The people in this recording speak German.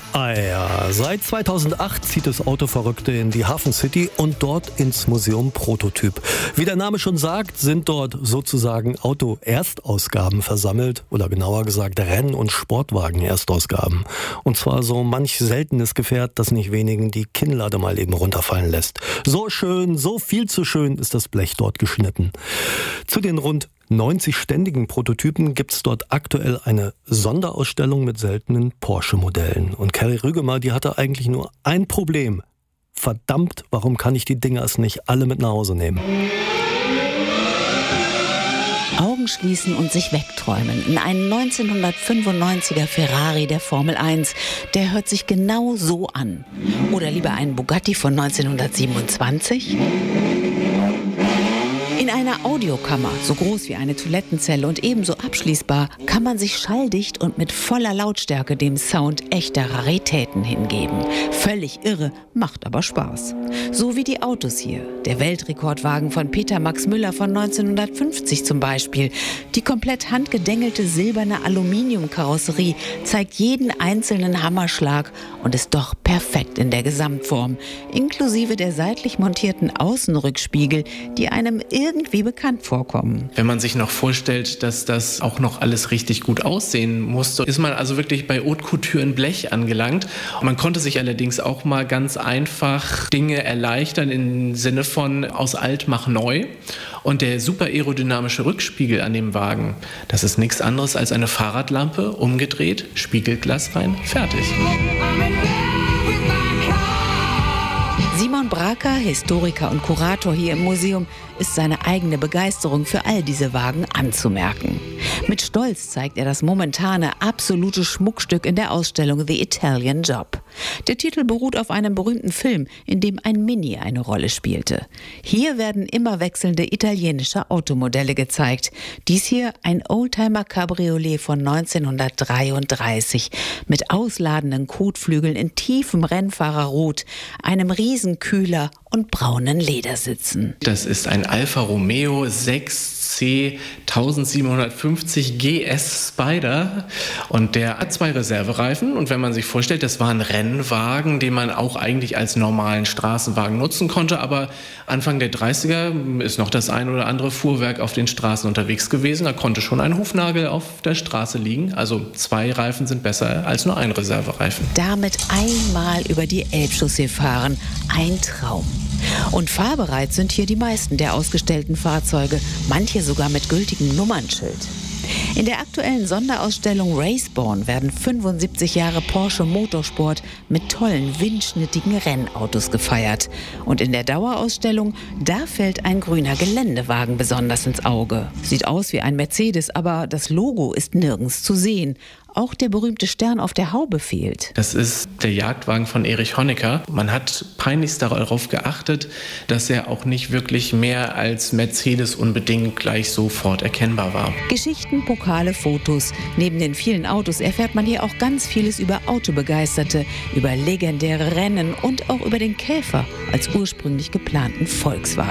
Ah ja, seit 2008 zieht es Autoverrückte in die Hafen City und dort ins Museum Prototyp. Wie der Name schon sagt, sind dort sozusagen Auto-Erstausgaben versammelt oder genauer gesagt Renn- und Sportwagen-Erstausgaben. Und zwar so manch seltenes Gefährt, das nicht wenigen die Kinnlade mal eben runterfallen lässt. So schön, so viel zu schön ist das Blech dort geschnitten. Zu den rund 90 ständigen Prototypen gibt es dort aktuell eine Sonderausstellung mit seltenen Porsche-Modellen. Und Carrie Rügemer, die hatte eigentlich nur ein Problem. Verdammt, warum kann ich die Dinger es nicht alle mit nach Hause nehmen? Augen schließen und sich wegträumen in einen 1995er Ferrari der Formel 1. Der hört sich genau so an. Oder lieber einen Bugatti von 1927? In einer Audiokammer, so groß wie eine Toilettenzelle und ebenso abschließbar, kann man sich schalldicht und mit voller Lautstärke dem Sound echter Raritäten hingeben. Völlig irre, macht aber Spaß. So wie die Autos hier. Der Weltrekordwagen von Peter Max Müller von 1950 zum Beispiel. Die komplett handgedengelte silberne Aluminiumkarosserie zeigt jeden einzelnen Hammerschlag und ist doch perfekt in der Gesamtform. Inklusive der seitlich montierten Außenrückspiegel, die einem irgendwie bekannt vorkommen. Wenn man sich noch vorstellt, dass das auch noch alles richtig gut aussehen musste, ist man also wirklich bei Haute Couture in Blech angelangt. Man konnte sich allerdings auch mal ganz einfach Dinge erleichtern im Sinne von aus alt mach neu. Und der super aerodynamische Rückspiegel an dem Wagen, das ist nichts anderes als eine Fahrradlampe, umgedreht, Spiegelglas rein, fertig. Simon Braker, Historiker und Kurator hier im Museum, ist seine eigene Begeisterung für all diese Wagen anzumerken. Mit Stolz zeigt er das momentane absolute Schmuckstück in der Ausstellung The Italian Job. Der Titel beruht auf einem berühmten Film, in dem ein Mini eine Rolle spielte. Hier werden immer wechselnde italienische Automodelle gezeigt. Dies hier ein Oldtimer-Cabriolet von 1933 mit ausladenden Kotflügeln in tiefem Rennfahrerrot, einem Riesenkühler und braunen Ledersitzen. Das ist ein Alfa Romeo 6C 1750 GS Spider und der hat 2 Reservereifen und wenn man sich vorstellt, das war ein Rennwagen, den man auch eigentlich als normalen Straßenwagen nutzen konnte, aber Anfang der 30er ist noch das ein oder andere Fuhrwerk auf den Straßen unterwegs gewesen, da konnte schon ein Hufnagel auf der Straße liegen, also 2 Reifen sind besser als nur ein Reservereifen. Damit einmal über die Elbchaussee fahren, ein Traum. Und fahrbereit sind hier die meisten der ausgestellten Fahrzeuge, manche sogar mit gültigem Nummernschild. In der aktuellen Sonderausstellung Raceborn werden 75 Jahre Porsche Motorsport mit tollen, windschnittigen Rennautos gefeiert. Und in der Dauerausstellung, da fällt ein grüner Geländewagen besonders ins Auge. Sieht aus wie ein Mercedes, aber das Logo ist nirgends zu sehen. Auch der berühmte Stern auf der Haube fehlt. Das ist der Jagdwagen von Erich Honecker. Man hat peinlichst darauf geachtet, dass er auch nicht wirklich mehr als Mercedes unbedingt gleich sofort erkennbar war. Geschichten, Pokale, Fotos. Neben den vielen Autos erfährt man hier auch ganz vieles über Autobegeisterte, über legendäre Rennen und auch über den Käfer als ursprünglich geplanten Volkswagen.